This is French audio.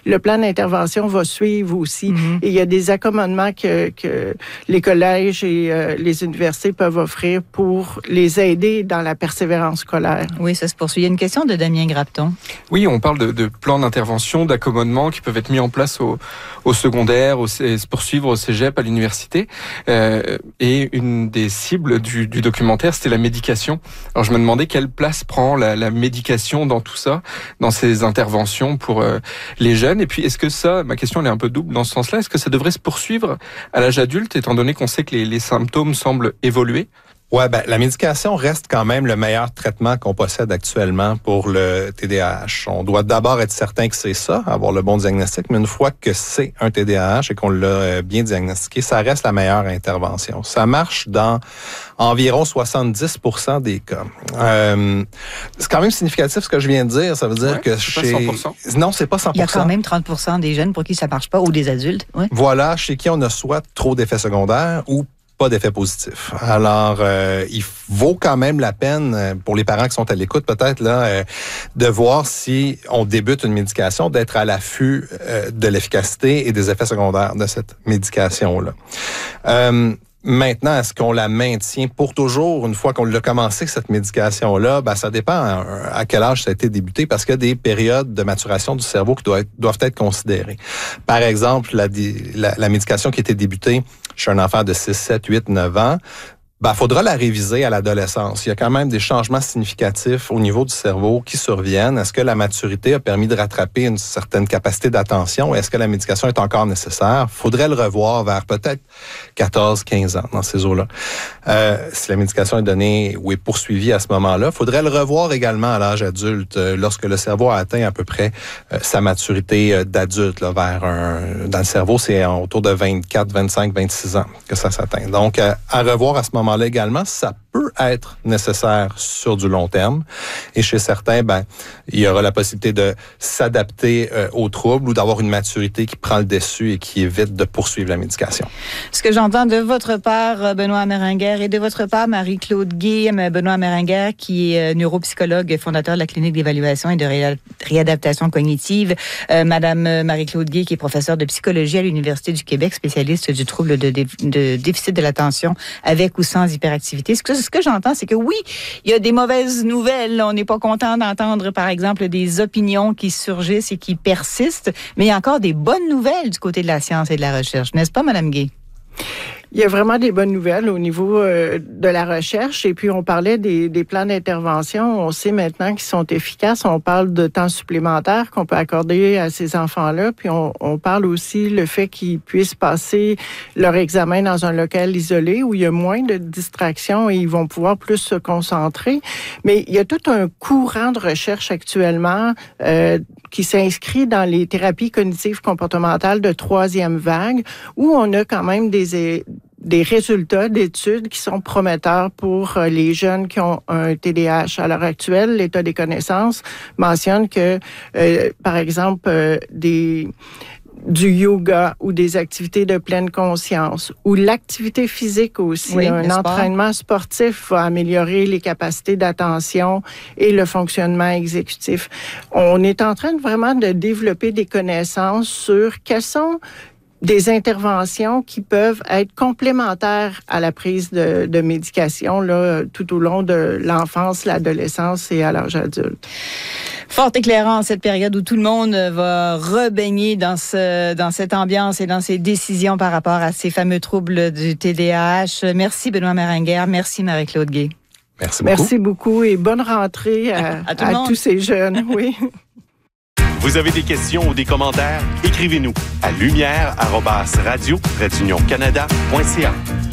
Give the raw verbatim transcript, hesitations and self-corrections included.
le plan d'intervention va suivre aussi. Mm-hmm. Et il y a des accommodements que, que les collèges et euh, les universités peuvent offrir pour les aider dans la persévérance scolaire. Oui, ça se poursuit. Il y a une question de Damien Grapton. Oui, on parle de, de plans d'intervention, d'accommodement qui peuvent être mis en place au, au secondaire, au, se poursuivre au cégep, à l'université. Euh, et une des cibles du, du documentaire, c'était la médication. Alors je me demandais quelle place prend la, la médication dans tout ça, dans ces interventions pour euh, les jeunes. Et puis, est-ce que ça, ma question elle est un peu double dans ce sens-là, est-ce que ça devrait se poursuivre à l'âge adulte, étant donné qu'on sait que les, les symptômes semblent évoluer? Ouais, ben la médication reste quand même le meilleur traitement qu'on possède actuellement pour le T D A H. On doit d'abord être certain que c'est ça, avoir le bon diagnostic, mais une fois que c'est un T D A H et qu'on l'a bien diagnostiqué, ça reste la meilleure intervention. Ça marche dans environ soixante-dix pour cent des cas. Euh, c'est quand même significatif ce que je viens de dire. Ça veut dire ouais, que c'est chez... pas cent pour cent. Non, c'est pas cent pour cent. Il y a quand même trente pour cent des jeunes pour qui ça marche pas ou des adultes. Ouais. Voilà, chez qui on a soit trop d'effets secondaires ou pas d'effet positif. Alors, euh, il vaut quand même la peine, pour les parents qui sont à l'écoute peut-être, là, euh, de voir si on débute une médication, d'être à l'affût euh, de l'efficacité et des effets secondaires de cette médication-là. Euh, Maintenant, est-ce qu'on la maintient pour toujours une fois qu'on l'a commencé, cette médication-là? Ben, ça dépend à, à quel âge ça a été débuté parce qu'il y a des périodes de maturation du cerveau qui doivent être, doivent être considérées. Par exemple, la, la, la médication qui a été débutée chez un enfant de six, sept, huit, neuf ans, ben, faudra la réviser à l'adolescence. Il y a quand même des changements significatifs au niveau du cerveau qui surviennent. Est-ce que la maturité a permis de rattraper une certaine capacité d'attention? Est-ce que la médication est encore nécessaire? Faudrait le revoir vers peut-être quatorze, quinze ans dans ces eaux-là. Euh, si la médication est donnée ou est poursuivie à ce moment-là, faudrait le revoir également à l'âge adulte, euh, lorsque le cerveau a atteint à peu près euh, sa maturité euh, d'adulte, là, vers un, dans le cerveau, c'est autour de vingt-quatre, vingt-cinq, vingt-six ans que ça s'atteint. Donc, euh, à revoir à ce moment là également, ça peut être nécessaire sur du long terme. Et chez certains, ben, il y aura la possibilité de s'adapter euh, aux troubles ou d'avoir une maturité qui prend le dessus et qui évite de poursuivre la médication. Ce que j'entends de votre part, Benoît Améringuer, et de votre part, Marie-Claude Guay, Benoît Améringuer, qui est neuropsychologue, fondateur de la clinique d'évaluation et de ré- réadaptation cognitive, euh, Madame Marie-Claude Guay, qui est professeure de psychologie à l'Université du Québec, spécialiste du trouble de, dé- de déficit de l'attention avec ou sans hyperactivité. Ce que, ce que j'entends, c'est que oui, il y a des mauvaises nouvelles. On n'est pas content d'entendre, par exemple, des opinions qui surgissent et qui persistent, mais il y a encore des bonnes nouvelles du côté de la science et de la recherche. N'est-ce pas, Madame Guay? Il y a vraiment des bonnes nouvelles au niveau euh, de la recherche. Et puis, on parlait des, des plans d'intervention. On sait maintenant qu'ils sont efficaces. On parle de temps supplémentaire qu'on peut accorder à ces enfants-là. Puis, on, on parle aussi le fait qu'ils puissent passer leur examen dans un local isolé où il y a moins de distractions et ils vont pouvoir plus se concentrer. Mais il y a tout un courant de recherche actuellement euh, qui s'inscrit dans les thérapies cognitives comportementales de troisième vague où on a quand même des... des résultats d'études qui sont prometteurs pour les jeunes qui ont un T D A H. À l'heure actuelle, l'État des connaissances mentionne que, euh, par exemple, euh, des du yoga ou des activités de pleine conscience ou l'activité physique aussi. Oui, un entraînement sportif va améliorer les capacités d'attention et le fonctionnement exécutif. On est en train de vraiment de développer des connaissances sur quels sont des interventions qui peuvent être complémentaires à la prise de, de médication là, tout au long de l'enfance, l'adolescence et à l'âge adulte. Fort éclairant cette période où tout le monde va rebaigner dans, ce, dans cette ambiance et dans ces décisions par rapport à ces fameux troubles du T D A H. Merci Benoît Améringuer, merci Marie-Claude Guay. Merci beaucoup. Merci beaucoup et bonne rentrée à, à, à tous ces jeunes. Oui. Vous avez des questions ou des commentaires? Écrivez-nous à lumière arobase radio trait d'union canada point c a.